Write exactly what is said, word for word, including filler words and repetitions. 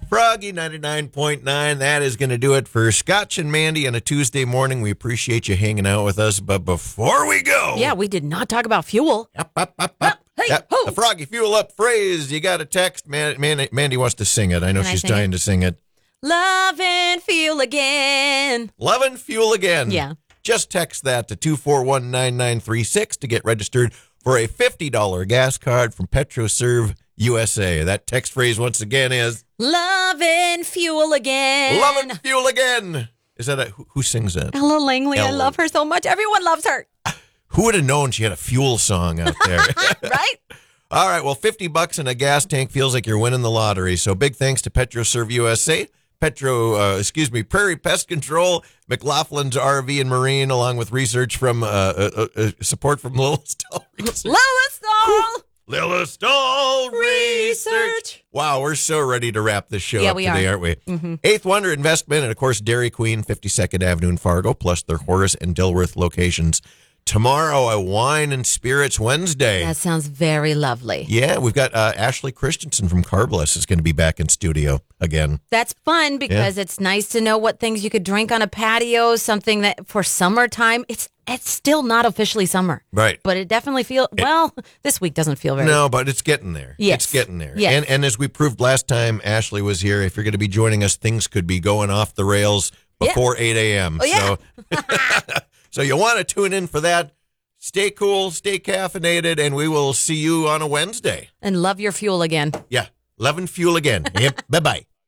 Froggy ninety-nine point nine. That is going to do it for Scotch and Mandy on a Tuesday morning. We appreciate you hanging out with us. But before we go. Yeah, we did not talk about fuel. Up, up, up, up. Hey, Yep. ho. The Froggy Fuel Up phrase. You got a text. Man, Man, Mandy wants to sing it. I know Can I she's sing trying it? to sing it. Love and fuel again. Love and Fuel again. Yeah. Just text that to two four one nine nine three six to get registered for a fifty dollars gas card from PetroServe U S A. That text phrase once again is Love and fuel again. Love and Fuel again. Is that a, who, who sings that? Ella Langley. I Ella. love her so much. Everyone loves her. Who would have known she had a fuel song out there? Right? All right, well, fifty bucks in a gas tank feels like you're winning the lottery. So big thanks to PetroServe U S A, Petro, uh, excuse me, Prairie Pest Control, McLaughlin's R V and Marine, along with research from, uh, uh, uh, support from Lilistol Research. Lilistol Lilistol Research. Research. Wow, we're so ready to wrap this show Yeah, up we today, are. aren't we? Mm-hmm. Eighth Wonder Investment, and of course, Dairy Queen, fifty-second Avenue in Fargo, plus their Horace and Dilworth locations. Tomorrow, a Wine and Spirits Wednesday. That sounds very lovely. Yeah, we've got uh, Ashley Christensen from Carbless is going to be back in studio again. That's fun because it's nice to know what things you could drink on a patio, something that for summertime, it's it's still not officially summer. Right. But it definitely feels, well, this week doesn't feel very No, but it's getting there. Yes. It's getting there. Yes. And, and as we proved last time Ashley was here, if you're going to be joining us, things could be going off the rails before eight a.m. Oh, yeah. So, so you want to tune in for that. Stay cool, stay caffeinated, and we will see you on a Wednesday. And love your fuel again. Yeah. Love and Fuel again. Yep. Bye-bye.